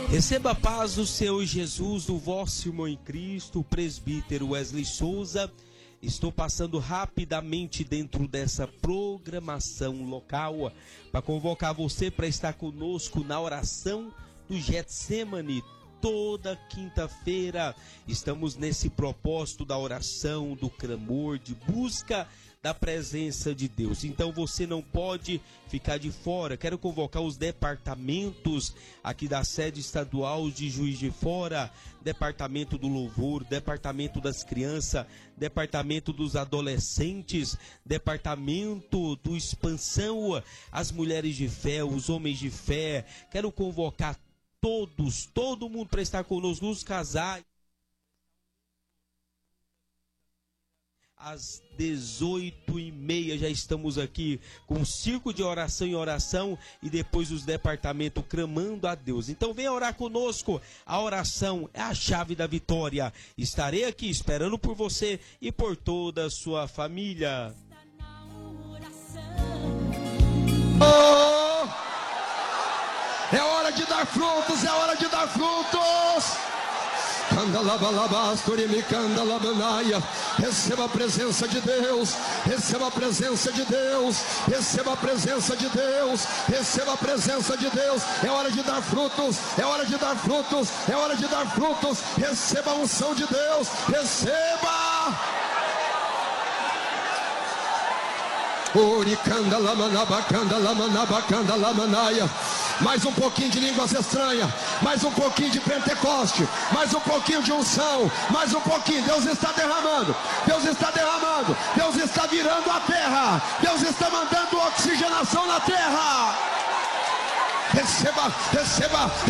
Receba a paz do Senhor Jesus, do vosso irmão em Cristo, o presbítero Wesley Souza. Estou passando rapidamente dentro dessa programação local para convocar você para estar conosco na oração do Getsemane. Toda quinta-feira estamos nesse propósito da oração, do clamor, de busca da presença de Deus. Então você não pode ficar de fora. Quero convocar os departamentos aqui da sede estadual de Juiz de Fora, departamento do louvor, departamento das crianças, departamento dos adolescentes, departamento do expansão, as mulheres de fé, os homens de fé. Quero convocar todo mundo para estar conosco, os casais. Às 18h30 já estamos aqui com o circo de oração em oração e depois os departamentos clamando a Deus. Então venha orar conosco, a oração é a chave da vitória. Estarei aqui esperando por você e por toda a sua família. É hora de dar frutos, é hora de dar frutos. Receba a presença de Deus, receba a presença de Deus, receba a presença de Deus, receba a presença de Deus. É hora de dar frutos, é hora de dar frutos, é hora de dar frutos. Receba a unção de Deus, receba. Mais um pouquinho de línguas estranhas, mais um pouquinho de Pentecoste, mais um pouquinho de unção, mais um pouquinho. Deus está derramando, Deus está derramando, Deus está virando a terra, Deus está mandando oxigenação na terra. Receba, receba.